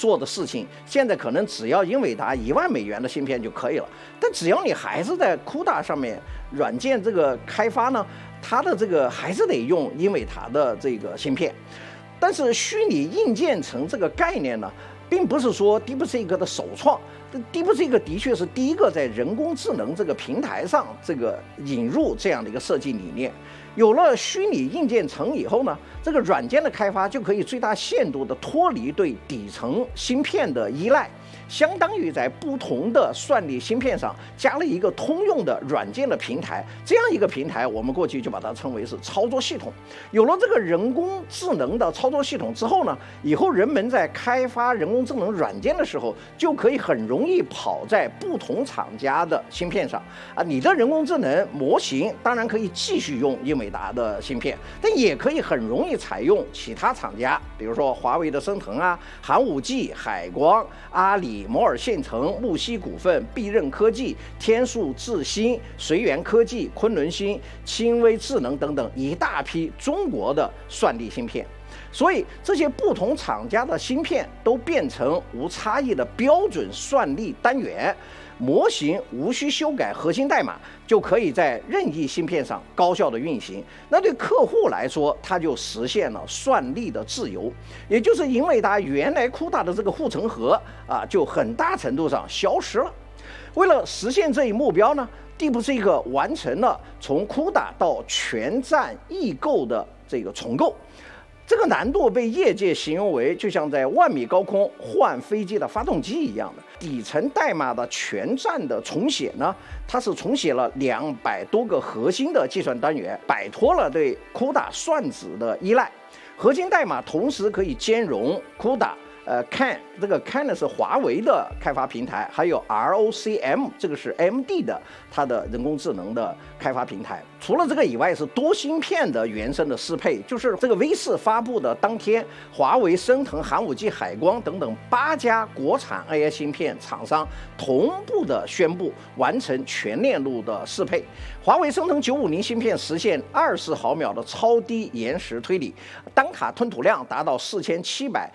做的事情，现在可能只要英伟达$10,000的芯片就可以了。但只要你还是在 CUDA 上面软件这个开发呢，它的这个还是得用英伟达的这个芯片。但是虚拟硬件层这个概念呢，并不是说 DeepSeek 的首创。DeepSeek 的确是第一个在人工智能这个平台上这个引入这样的一个设计理念。有了虚拟硬件层以后呢，这个软件的开发就可以最大限度的脱离对底层芯片的依赖，相当于在不同的算力芯片上加了一个通用的软件的平台。这样一个平台，我们过去就把它称为是操作系统。有了这个人工智能的操作系统之后呢，以后人们在开发人工智能软件的时候，就可以很容易跑在不同厂家的芯片上啊。你的人工智能模型当然可以继续用英伟达的芯片，但也可以很容易采用其他厂家，比如说华为的升腾啊、寒武纪、海光、阿里、摩尔线程、木西股份、必任科技、天数智新、随源科技、昆仑芯、轻微智能等等一大批中国的算力芯片。所以这些不同厂家的芯片都变成无差异的标准算力单元，模型无需修改核心代码，就可以在任意芯片上高效的运行。那对客户来说，它就实现了算力的自由，也就是英伟达原来 CUDA 的这个护城河啊，就很大程度上消失了。为了实现这一目标呢，DeepSeek完成了从 CUDA 到全站异构的这个重构。这个难度被业界形容为就像在10000米高空换飞机的发动机一样的。底层代码的全站的重写呢，它是重写了200多个核心的计算单元，摆脱了对 CUDA 算子的依赖。核心代码同时可以兼容 CUDA、CAN， 这个 CAN 呢是华为的开发平台，还有 ROCm， 这个是 AMD 的它的人工智能的开发平台。除了这个以外，是多芯片的原生的适配，就是这个 V4 发布的当天，华为、升腾、寒武纪、海光等等8家国产 AI 芯片厂商同步的宣布完成全链路的适配。华为升腾950芯片实现20毫秒的超低延时推理，单卡吞吐量达到4700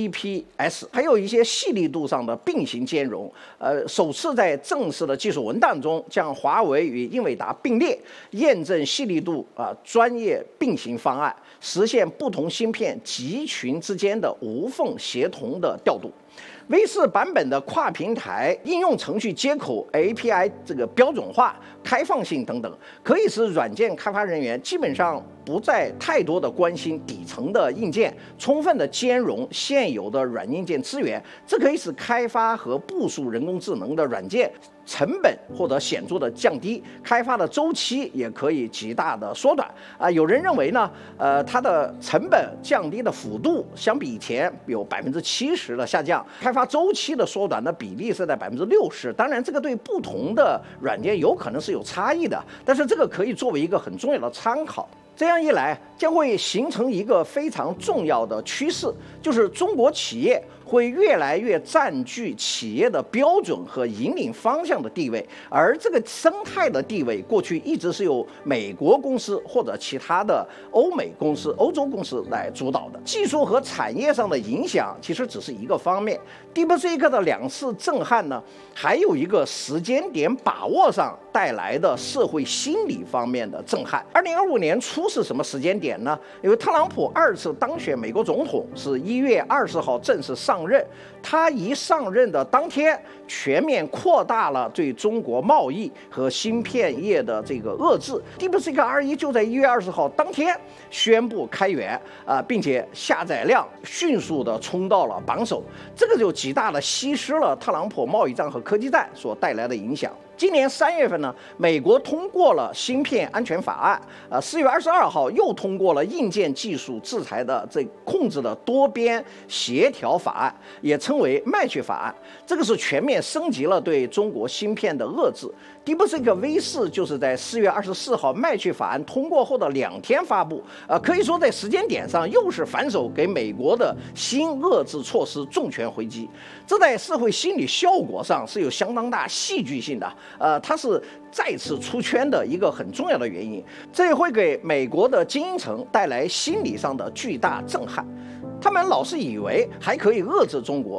TPS， 还有一些细粒度上的并行兼容。首次在正式的技术文档中将华为与英伟达并列，验证细粒度专业并行方案，实现不同芯片集群之间的无缝协同的调度。V4 版本的跨平台应用程序接口 API 这个标准化、开放性等等，可以使软件开发人员基本上不再太多的关心底层的硬件，充分的兼容现有的软硬件资源。这可以使开发和部署人工智能的软件成本或者显著的降低，开发的周期也可以极大的缩短。有人认为呢，它的成本降低的幅度相比以前有70%的下降，开发周期的缩短的比例是在60%。当然，这个对不同的软件有可能是有差异的，但是这个可以作为一个很重要的参考。这样一来，将会形成一个非常重要的趋势，就是中国企业会越来越占据企业的标准和引领方向的地位，而这个生态的地位过去一直是由美国公司或者其他的欧美公司、欧洲公司来主导的。技术和产业上的影响其实只是一个方面。DeepSeek 的2次震撼呢，还有一个时间点把握上带来的社会心理方面的震撼。2025年初是什么时间点呢？因为特朗普2次当选美国总统，是1月20号正式上任。他一上任的当天，全面扩大了对中国贸易和芯片业的这个遏制。DeepSeek R1就在1月20号当天宣布开源并且下载量迅速的冲到了榜首，这个就极大的稀释了特朗普贸易战和科技战所带来的影响。今年3月份呢，美国通过了芯片安全法案，4月22号又通过了硬件技术制裁的这控制的多边协调法案，也称为麦趣法案。这个是全面升级了对中国芯片的遏制。DeepSeek V4就是在4月24号麦趣法案通过后的2天发布，可以说在时间点上又是反手给美国的新遏制措施重拳回击。这在社会心理效果上是有相当大戏剧性的。它是再次出圈的一个很重要的原因，这也会给美国的精英层带来心理上的巨大震撼。他们老是以为还可以遏制中国，